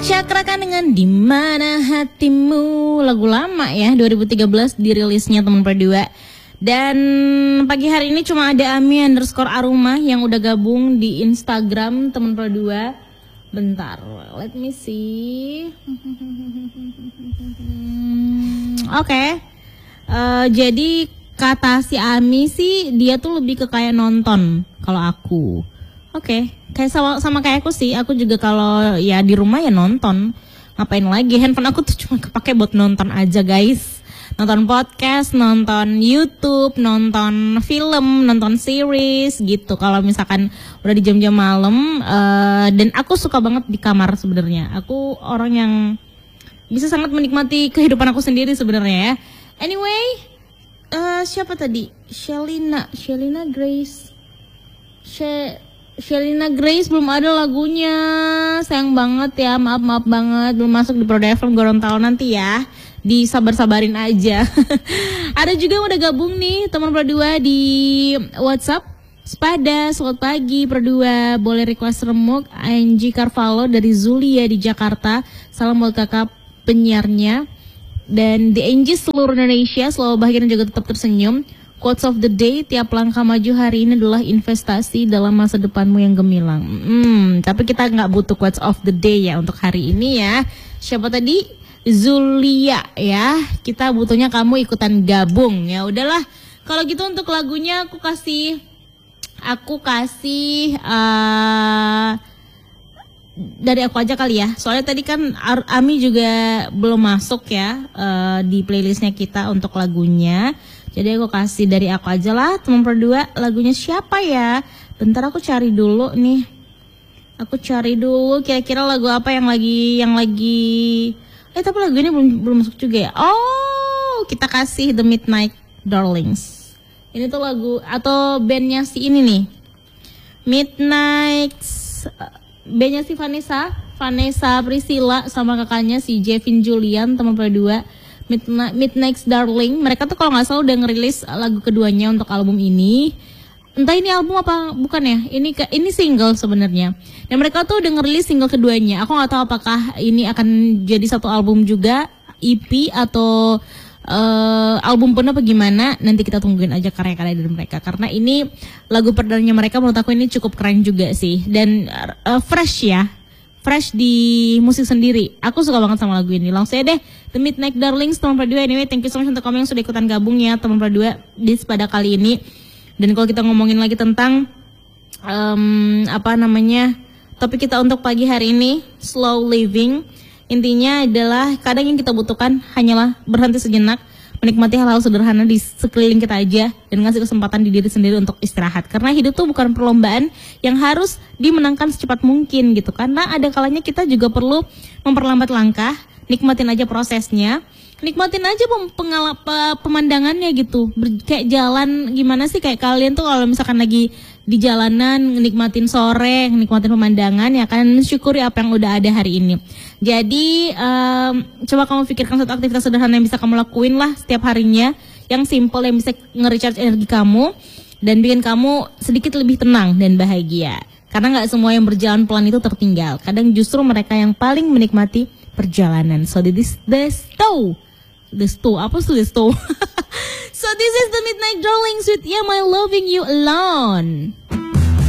Cakrakan dengan Dimana Hatimu, lagu lama ya, 2013 dirilisnya teman berdua. Dan pagi hari ini cuma ada Ami_Aruma yang udah gabung di Instagram teman berdua. Bentar, let me see. Oke. Jadi kata si Ami sih dia tuh lebih ke kayak nonton kalau aku. Oke, kayak sama kayak aku sih. Aku juga kalau ya di rumah ya nonton. Ngapain lagi? Handphone aku tuh cuma kepake buat nonton aja, guys. Nonton podcast, nonton YouTube, nonton film, nonton series gitu. Kalau misalkan udah di jam-jam malam, dan aku suka banget di kamar sebenarnya. Aku orang yang bisa sangat menikmati kehidupan aku sendiri sebenarnya ya. Anyway, siapa tadi? Shelina Grace. Shelina Grace belum ada lagunya. Sayang banget ya, maaf banget belum masuk di Pro FM Gorontalo nanti ya. Disabar-sabarin aja. Ada juga yang udah gabung nih teman berdua di WhatsApp. Sepada, selamat pagi berdua. Boleh request remuk Angie Carvalho dari Zulia di Jakarta. Salam buat kakak penyiarnya. Dan The Angie seluruh Indonesia selalu bahagia dan juga tetap tersenyum. Quotes of the day, tiap langkah maju hari ini adalah investasi dalam masa depanmu yang gemilang. Tapi kita nggak butuh quotes of the day ya untuk hari ini ya. Siapa tadi? Zulia ya. Kita butuhnya kamu ikutan gabung ya. Udahlah. Kalau gitu untuk lagunya aku kasih dari aku aja kali ya. Soalnya tadi kan Ami juga belum masuk ya di playlistnya kita untuk lagunya. Jadi aku kasih dari aku aja lah teman berdua. Lagunya siapa ya? Bentar aku cari dulu nih. Aku cari dulu kira-kira lagu apa yang lagi tapi lagu ini belum masuk juga ya. Oh, kita kasih The Midnight Darlings. Ini tuh lagu atau bandnya si ini nih. Midnight, bandnya si Vanessa Priscilla sama kakaknya si Jevin Julian teman berdua. Midnight Darling. Mereka tuh kalau nggak salah udah ngerilis lagu keduanya untuk album ini. Entah ini album apa bukan ya? Ini single sebenarnya. Dan mereka tuh udah ngerilis single keduanya. Aku nggak tahu apakah ini akan jadi satu album juga, EP atau album penuh apa gimana. Nanti kita tungguin aja karya-karya dari mereka. Karena ini lagu perdananya mereka menurut aku ini cukup keren juga sih. Dan fresh ya. Fresh di musik sendiri. Aku suka banget sama lagu ini. Langsung aja deh The Midnight Darlings teman berdua. Anyway, thank you so much untuk kamu yang sudah ikutan gabung ya teman berdua di pada kali ini. Dan kalau kita ngomongin lagi tentang topik kita untuk pagi hari ini, slow living. Intinya adalah kadang yang kita butuhkan hanyalah berhenti sejenak, menikmati hal-hal sederhana di sekeliling kita aja, dan ngasih kesempatan di diri sendiri untuk istirahat. Karena hidup tuh bukan perlombaan yang harus dimenangkan secepat mungkin gitu. Karena ada kalanya kita juga perlu memperlambat langkah, nikmatin aja prosesnya, nikmatin aja pemandangannya gitu. Kayak jalan gimana sih, kayak kalian tuh kalau misalkan lagi di jalanan nikmatin sore, nikmatin pemandangan ya kan, mensyukuri apa yang udah ada hari ini. Jadi coba kamu pikirkan satu aktivitas sederhana yang bisa kamu lakuin lah setiap harinya, yang simple yang bisa nge-recharge energi kamu dan bikin kamu sedikit lebih tenang dan bahagia. Karena nggak semua yang berjalan pelan itu tertinggal. Kadang justru mereka yang paling menikmati perjalanan. So this is the So this is The Midnight Darlings with Am I Loving You Alone.